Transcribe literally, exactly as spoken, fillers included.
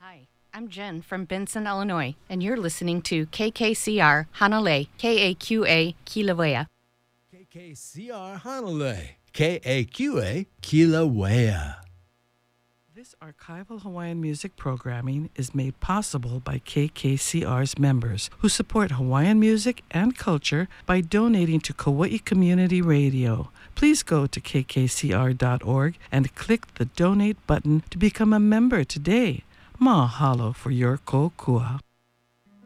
Hi, I'm Jen from Benson, Illinois, and you're listening to K K C R Hanalei, K A Q A, Kilauea. K K C R Hanalei, K A Q A, Kilauea. This archival Hawaiian music programming is made possible by K K C R's members who support Hawaiian music and culture by donating to Kauai Community Radio. Please go to k k c r dot org and click the donate button to become a member today. Mahalo for your kokua.